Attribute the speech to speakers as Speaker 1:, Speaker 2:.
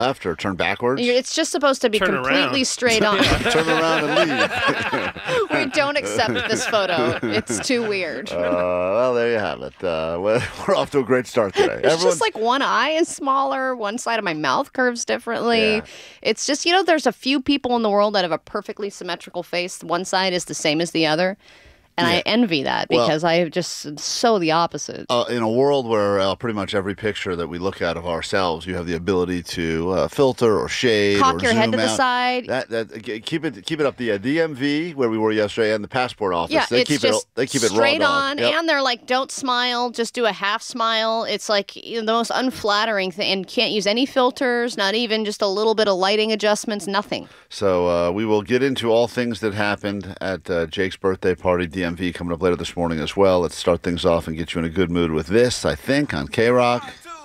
Speaker 1: left or turn backwards?
Speaker 2: It's just supposed to be
Speaker 3: Turn
Speaker 2: completely
Speaker 3: around.
Speaker 2: straight on.
Speaker 1: Turn around and leave.
Speaker 2: We don't accept this photo. It's too weird.
Speaker 1: Well, there you have it. We're off to a great start today.
Speaker 2: It's just like one eye is smaller, one side of my mouth curves differently.
Speaker 1: Yeah.
Speaker 2: It's just, there's a few people in the world that have a perfectly symmetrical face. One side is the same as the other. And I envy that because I just so the opposite.
Speaker 1: In a world where pretty much every picture that we look at of ourselves, you have the ability to filter or shade
Speaker 2: Cock
Speaker 1: or
Speaker 2: your head
Speaker 1: zoom
Speaker 2: to the
Speaker 1: out.
Speaker 2: side.
Speaker 1: Keep it up. The DMV where we were yesterday and the passport office.
Speaker 2: Yeah,
Speaker 1: they
Speaker 2: it's
Speaker 1: keep
Speaker 2: just
Speaker 1: it raw
Speaker 2: straight
Speaker 1: dog.
Speaker 2: on,
Speaker 1: Yep.
Speaker 2: and they're like, don't smile, just do a half smile. It's like the most unflattering thing, and can't use any filters, not even just a little bit of lighting adjustments, nothing.
Speaker 1: So we will get into all things that happened at Jake's birthday party, DMV, coming up later this morning as well. Let's start things off and get you in a good mood with this, I think, on K-Rock.